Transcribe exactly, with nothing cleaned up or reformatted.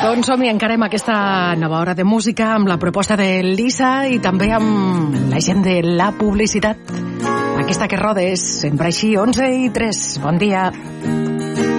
Doncs som-hi, encarem aquesta nova hora de música amb la proposta de Lisa i també amb la gent de la publicitat. Aquesta que roda és sempre així, onze i tres. Bon dia.